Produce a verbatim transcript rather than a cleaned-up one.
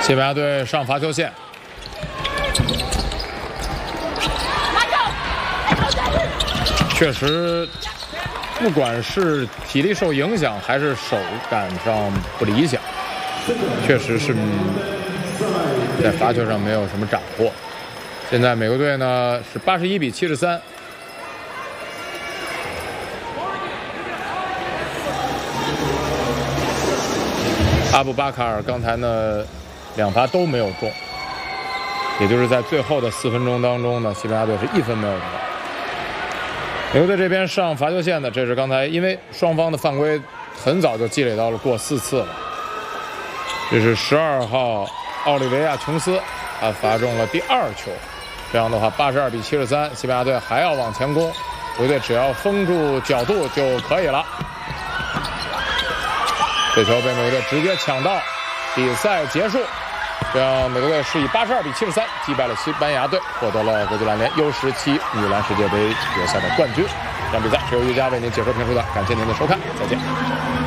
西班牙队上罚球线，确实，不管是体力受影响，还是手感上不理想，确实是在罚球上没有什么斩获。现在美国队呢是八十一比七十三。 阿布巴卡尔刚才呢，两罚都没有中，也就是在最后的四分钟当中呢，西班牙队是一分没有得。美国队这边上罚球线的，这是刚才因为双方的犯规很早就积累到了过四次了。这是十二号奥利维亚·琼斯，他罚中了第二球，这样的话八十二比七十三，西班牙队还要往前攻，美国队只要封住角度就可以了。 这球被美国队直接抢到，比赛结束。这样，美国队是以八十二比七十三击败了西班牙队，获得了国际篮联 U 十七女篮世界杯决赛的冠军。这场比赛是由于佳为您解说评述的，感谢您的收看，再见。